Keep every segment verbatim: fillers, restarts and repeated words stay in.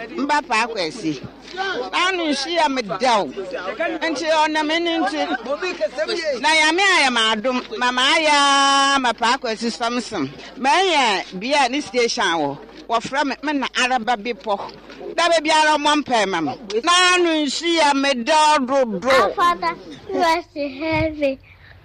Mbapa kwesi. Anu shi am daw. Nti ona meni nti. Na ya me aya madum. Mama aya mapa kwesi Samson. Maya bia ni station wo. Wo fra me na araba bipo. Da be biara mo mpa mam. Na anu shi am daw do do. Our Father who art in heaven,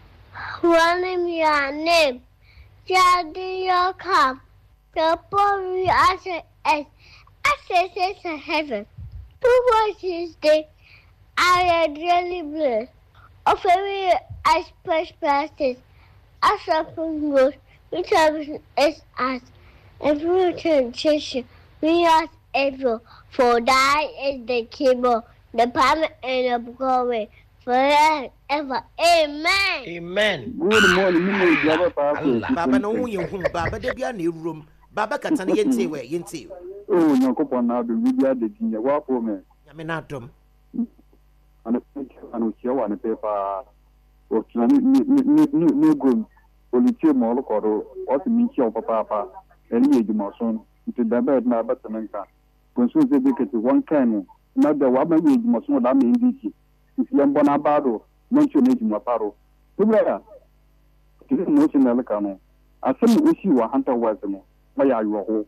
hallowed be your name. Your your come. The glory as it is, as it is in heaven. Who was this day? I am really blessed. Of every aspect practice, as a food, which is us, and through transition, we are able. For thy is the kingdom, the power, and the glory, forever. Amen. Amen. Good morning, Baba. Baba no you home, Baba de bia na room. Baba katana yente we yente. Oh, Nyankopon na do bibia de tinye wa po me. Nyame na dom. Ana anu chia wa ne pepa. O tuna ni ni ni ni gum. Politie mo lo kodo. O ti mi chia papa papa. Eni ejuma so. Nti da ba na ba temenka. Konsu ze be kete one kan. Na da wa ma ejuma so da me ndiki. Nti yambo na bado. Moncho ne ejuma paro. Tubra. Ti no chi na le kanu. Asem usi wa hanta wa zemo. Maya yo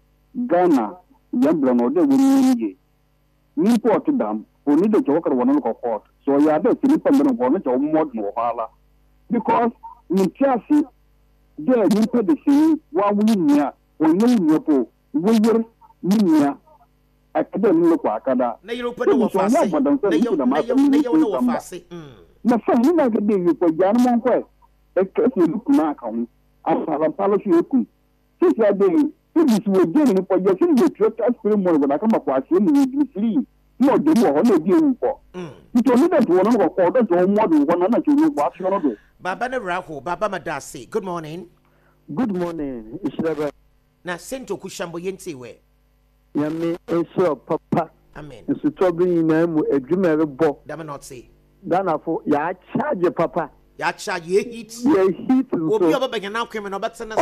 Ghana yambla no de woni ye ni port dam oni de jokar wono ko port so ya de ti pambe no no mod no hala because ni tiasi de ni pe de si wa wuni nia oni ni po woyer ni nia akada ni ko akada na yiro pe no fase na yo na yo na yo no fase mm na fa ni na de yi ko jan mon ko e ke si lu na ka on asala palo si eku si ya de if you were getting for your thing, you trust us for more when I come across him, you will be free. No, the more, no, dear for. You told me that one of our orders or more than one another to watch your order. Baba ne Raho, Baba Madasi. Good morning. Good morning, Ishaba. Na sento kushambo yente we. Yami, Esho, Papa. Amen. It's a trouble in a dreamer bo. Dama not say. Dana for ya charge, Papa. Ya charge ye heat. Ye heat. Obi oba be na kwem no betena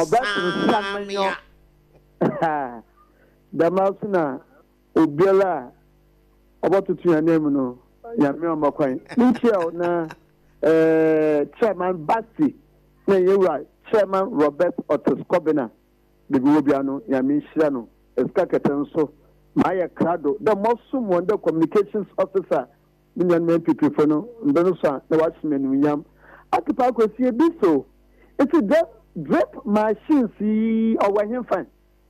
sa. Damasuna Obiela about to your name no Yami Makwan. Michel na uh Chairman Basti. Na you right. Chairman Robert Otis Kobina. The Gobiano, Yami Shano, Eskakatenso, Maya Crado, the most someone the communications officer, Indian men people for no Benusa, the watchman William. Occupy could see a biso. It's a drip machine see or him fine.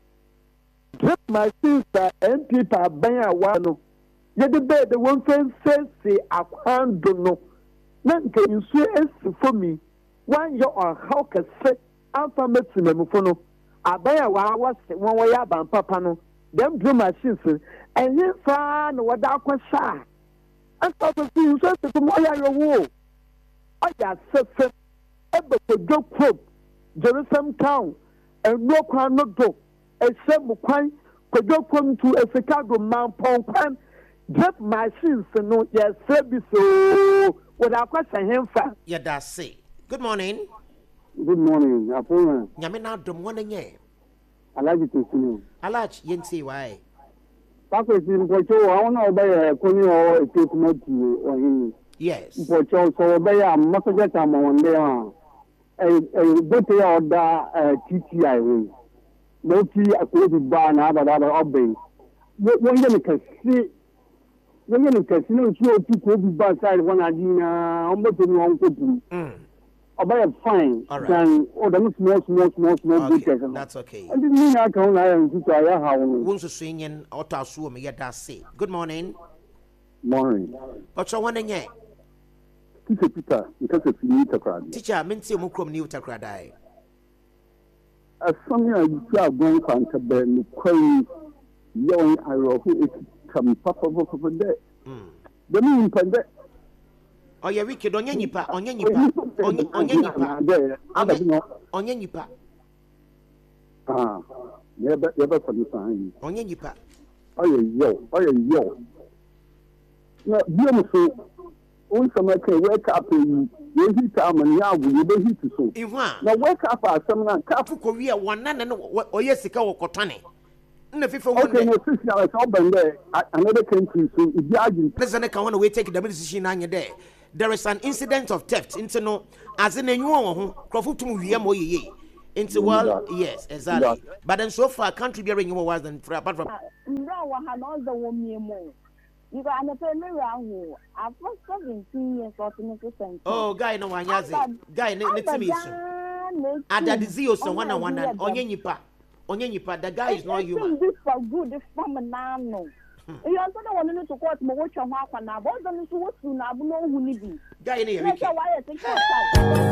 Drip machines are M P pa banya wano. Yet the bed the one friend says say I can't do no. None can you say for me. One year or how can say Alpha Maximum Fono. I buy a was one way up and papa no. Them drip machines and him fan what I can say. And so to see you say to my your wall. I got seven ever to go crop Jerusalem town and no crown no do. A same kind could go come to a Chicago Mount Pong drip machines and no yes service so without question him fa. Yeah, that's it. Good morning. Good morning. Apona. Nyame na dom wona nye. Alaji to Alaj yente why? Pako si nkocho wa ona obey koni o ekekumati o hini. Yes. Nkocho so obey am masaje ta mo wonde ha. Eh eh bote ya oda T T I we. No ti akodi ba na ba ba obey. Won ye ne kasi. Won ye ne kasi no ti o ti ko bi ba side won adi na on bote ni won ko bu. Mm. Obey fine. All right. Then oh the small small small small Okay, details. that's okay. I didn't mean I can I am to I have. Won so swingen auto so me yeah that's it. Good morning. Morning. But so wona nye. Teacher Peter, because of you to Teacher, minti mo krom ni utakra dai. as something I you going to be quite young I who it come papa for there. The mean pende. Oh yeah, wicked onye nipa, onye nipa. Onye onye nipa. Onye nipa. Ah. Never never for the sign. Onye nipa. Oh yo, oh yo. No, beautiful. On some can wake up in you hit time and now we be hit so. Iwa. Now wake up as some Kafu Korea one na no oyesika wo kotane. na fifa one okay no six hours open there another country so if you argue listen I want to wait take the decision na there there is an incident of theft into no as in enyu won ho crofo tum wiam oyeye into well yes exactly but then so far country be ring was than apart from no wa ha no the wo miemo you got an family around I for seventeen years or twenty. Oh guy no wanyaze guy ne timi so adadizi o so one on one onye nyipa onye nyipa the guy is not human this for good from now no you also don't want to court mo wo twa ho akwa na bo do no so wo su na bu no hu ni bi guy ne ye